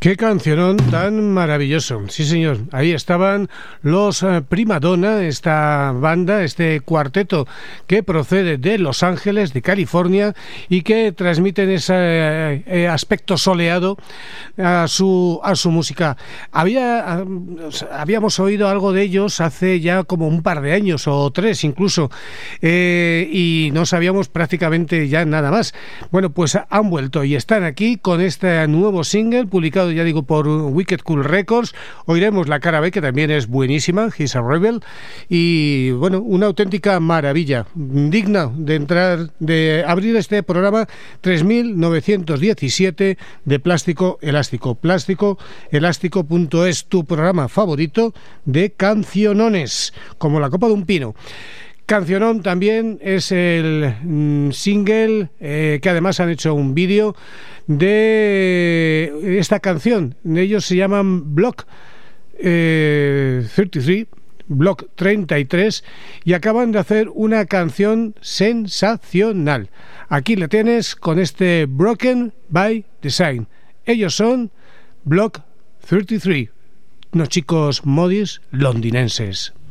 Qué cancionón tan maravilloso. Sí, señor. Ahí estaban los Prima Donna, esta banda, este cuarteto que procede de Los Ángeles, de California, y que transmiten ese aspecto soleado a su música. Habíamos oído algo de ellos hace ya como un par de años o 3 incluso, y no sabíamos prácticamente ya nada más. Bueno, pues han vuelto y están aquí con este nuevo single publicado, ya digo, por Wicked Cool Records. Oiremos la cara B, que también es buenísima, He's a Rebel, y bueno, una auténtica maravilla, digna de abrir este programa 3917 de Plástico Elástico. Plásticoelástico.es, tu programa favorito de cancionones, como la copa de un pino. Cancionón también es el single que además han hecho un vídeo de esta canción. Ellos se llaman Block 33, Block 33, y acaban de hacer una canción sensacional. Aquí la tienes con este Broken by Design. Ellos son Block 33, unos chicos modis londinenses.